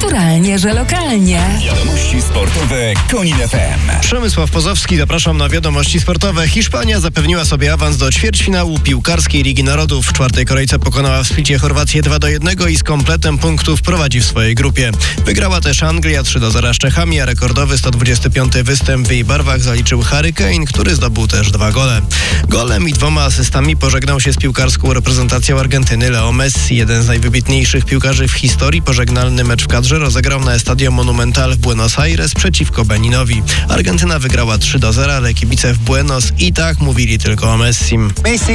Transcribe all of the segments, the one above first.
Naturalnie, że lokalnie. Wiadomości sportowe Konin FM. Przemysław Pozowski, zapraszam na wiadomości sportowe. Hiszpania zapewniła sobie awans do ćwierćfinału piłkarskiej Ligi Narodów. W czwartej kolejce pokonała w Splicie Chorwację 2-1 i z kompletem punktów prowadzi w swojej grupie. Wygrała też Anglia 3-0 z Czechami, a rekordowy 125. występ w jej barwach zaliczył Harry Kane, który zdobył też 2 gole. Golem i 2 asystami pożegnał się z piłkarską reprezentacją Argentyny Leo Messi. Jeden z najwybitniejszych piłkarzy w historii pożegnalny mecz w kadrze rozegrał na Estadio Monumental w Buenos Aires przeciwko Beninowi. Argentyna wygrała 3-0, ale kibice w Buenos i tak mówili tylko o Messim.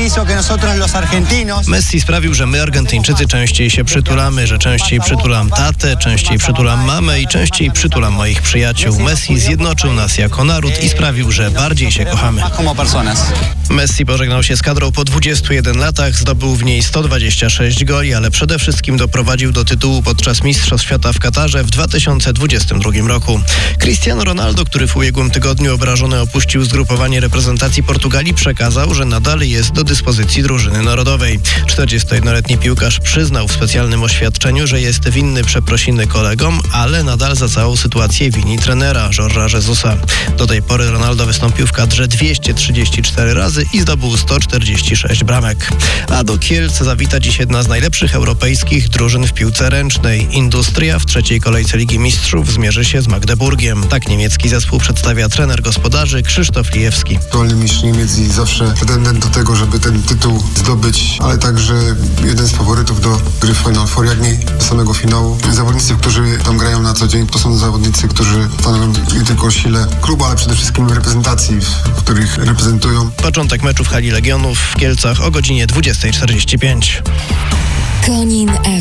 Messi sprawił, że my Argentyńczycy częściej się przytulamy, że częściej przytulam tatę, częściej przytulam mamę i częściej przytulam moich przyjaciół. Messi zjednoczył nas jako naród i sprawił, że bardziej się kochamy. Messi pożegnał się z kadrą po 21 latach, zdobył w niej 126 goli, ale przede wszystkim doprowadził do tytułu podczas Mistrzostw Świata w Katarze w 2022 roku. Cristiano Ronaldo, który w ubiegłym tygodniu obrażony opuścił zgrupowanie reprezentacji Portugalii, przekazał, że nadal jest do dyspozycji drużyny narodowej. 41-letni piłkarz przyznał w specjalnym oświadczeniu, że jest winny przeprosiny kolegom, ale nadal za całą sytuację wini trenera Jorge'a Jesusa. Do tej pory Ronaldo wystąpił w kadrze 234 razy i zdobył 146 bramek. A do Kielc zawita dziś jedna z najlepszych europejskich drużyn w piłce ręcznej. Industria w trzeciej kolejce Ligi Mistrzów zmierzy się z Magdeburgiem. Tak niemiecki zespół przedstawia trener gospodarzy Krzysztof Lijewski. Aktualny mistrz Niemiec i zawsze pretendent do tego, żeby ten tytuł zdobyć, ale także jeden z faworytów do gry w Final Four, jak nie do samego finału. Zawodnicy, którzy tam grają na co dzień, to są zawodnicy, którzy stanowią nie tylko o sile klubu, ale przede wszystkim reprezentacji, w których reprezentują. Początek meczu w hali Legionów w Kielcach o godzinie 20:45. Konin